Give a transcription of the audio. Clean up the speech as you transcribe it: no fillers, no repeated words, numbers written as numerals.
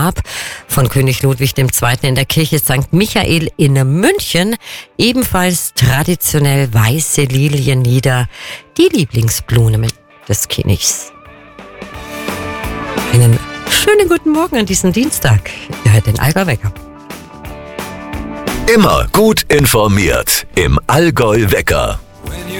Grab von König Ludwig II. In der Kirche St. Michael in München ebenfalls traditionell weiße Lilien nieder, die Lieblingsblume des Königs. Einen schönen guten Morgen an diesem Dienstag. Ihr hört den Allgäu Wecker. Immer gut informiert im Allgäu Wecker.